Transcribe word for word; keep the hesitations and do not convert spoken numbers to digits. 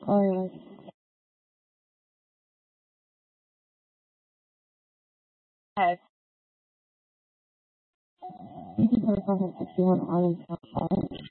Alright. Yes. You can put it on sixty-one on